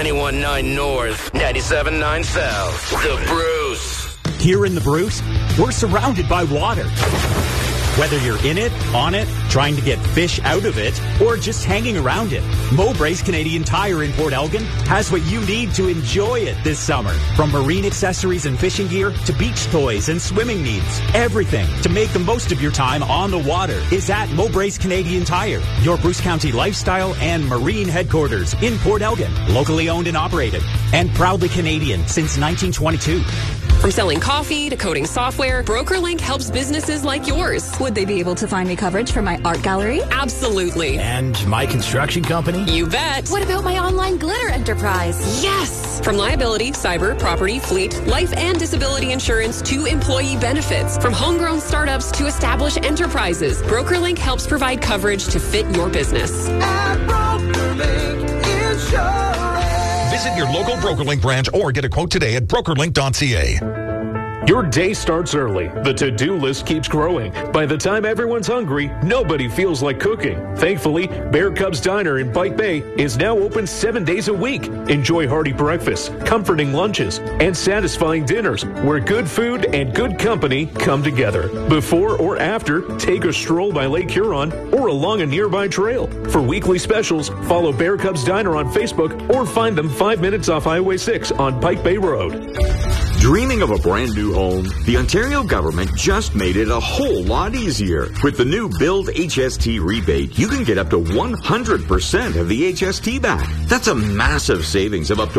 91.9 North, 97.9 South. The Bruce. Here in the Bruce, we're surrounded by water. Whether you're in it, on it, trying to get fish out of it, or just hanging around it, Mowbray's Canadian Tire in Port Elgin has what you need to enjoy it this summer. From marine accessories and fishing gear to beach toys and swimming needs, everything to make the most of your time on the water is at Mowbray's Canadian Tire, your Bruce County lifestyle and marine headquarters in Port Elgin. Locally owned and operated, and proudly Canadian since 1922. From selling coffee to coding software, BrokerLink helps businesses like yours. Would they be able to find me coverage for my art gallery? Absolutely. And my construction company? You bet. What about my online glitter enterprise? Yes! From liability, cyber, property, fleet, life and disability insurance to employee benefits. From homegrown startups to established enterprises, BrokerLink helps provide coverage to fit your business. At BrokerLink Insurance. Visit your local BrokerLink branch or get a quote today at brokerlink.ca. Your day starts early. The to-do list keeps growing. By the time everyone's hungry, nobody feels like cooking. Thankfully, Bear Cubs Diner in Pike Bay is now open 7 days a week. Enjoy hearty breakfasts, comforting lunches, and satisfying dinners where good food and good company come together. Before or after, take a stroll by Lake Huron or along a nearby trail. For weekly specials, follow Bear Cubs Diner on Facebook or find them 5 minutes off Highway 6 on Pike Bay Road. Dreaming of a brand new home? The Ontario government just made it a whole lot easier. With the new Build HST rebate, you can get up to 100% of the HST back. That's a massive savings of up to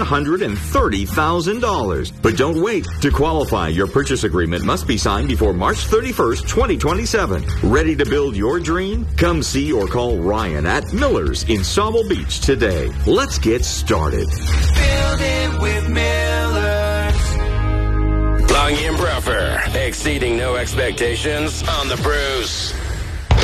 $130,000. But don't wait. To qualify, your purchase agreement must be signed before March 31st, 2027. Ready to build your dream? Come see or call Ryan at Miller's in Sauble Beach today. Let's get started. Build it with Miller. Longy and Bruffer, exceeding no expectations on the Bruce.